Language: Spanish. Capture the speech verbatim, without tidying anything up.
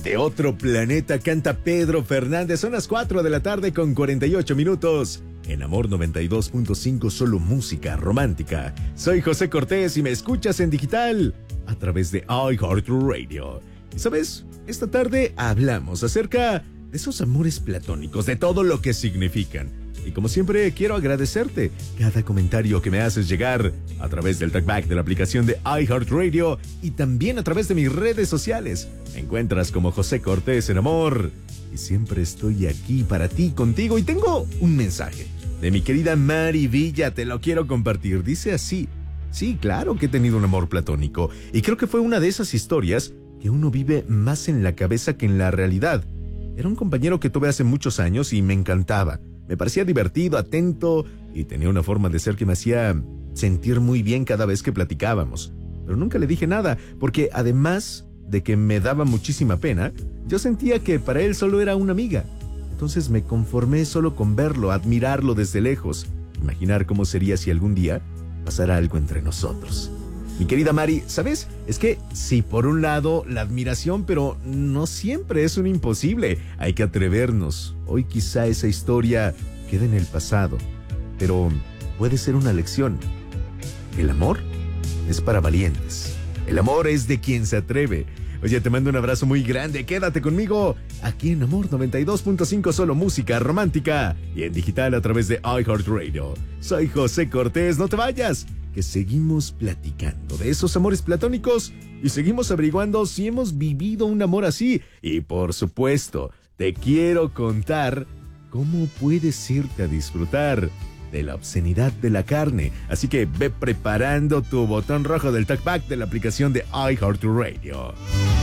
De otro planeta canta Pedro Fernández. Son las cuatro de la tarde con cuarenta y ocho minutos. En Amor noventa y dos punto cinco, solo música romántica. Soy José Cortés y me escuchas en digital a través de iHeartRadio. Y sabes, esta tarde hablamos acerca de esos amores platónicos, de todo lo que significan. Y como siempre, quiero agradecerte cada comentario que me haces llegar a través del talkback de la aplicación de iHeartRadio y también a través de mis redes sociales. Me encuentras como José Cortés en Amor. Y siempre estoy aquí para ti, contigo. Y tengo un mensaje de mi querida Mari Villa, te lo quiero compartir. Dice así: sí, claro que he tenido un amor platónico. Y creo que fue una de esas historias que uno vive más en la cabeza que en la realidad. Era un compañero que tuve hace muchos años y me encantaba. Me parecía divertido, atento y tenía una forma de ser que me hacía sentir muy bien cada vez que platicábamos. Pero nunca le dije nada, porque además de que me daba muchísima pena, yo sentía que para él solo era una amiga. Entonces me conformé solo con verlo, admirarlo desde lejos, imaginar cómo sería si algún día pasara algo entre nosotros. Mi querida Mari, ¿sabes? Es que sí, por un lado, la admiración, pero no siempre es un imposible. Hay que atrevernos. Hoy quizá esa historia quede en el pasado, pero puede ser una lección. El amor es para valientes. El amor es de quien se atreve. Oye, te mando un abrazo muy grande. Quédate conmigo aquí en Amor noventa y dos punto cinco, solo música romántica y en digital a través de iHeartRadio. Soy José Cortés, no te vayas, que seguimos platicando de esos amores platónicos y seguimos averiguando si hemos vivido un amor así. Y por supuesto, te quiero contar cómo puedes irte a disfrutar de la obscenidad de la carne. Así que ve preparando tu botón rojo del talkback de la aplicación de iHeartRadio.